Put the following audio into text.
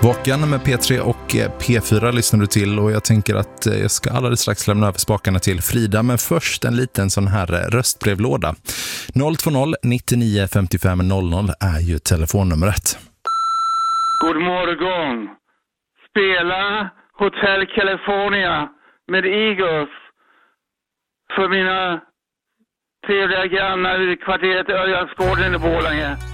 Vaken med P3 och P4 lyssnar du till, och jag tänker att jag ska alldeles strax lämna över spakarna till Frida, men först en liten sån här röstbrevlåda. 020 99 55 00 är ju telefonnumret. God morgon. Spela Hotel California med Eagles för mina trevliga grannar i kvarteret Örjansgården i Borlänge.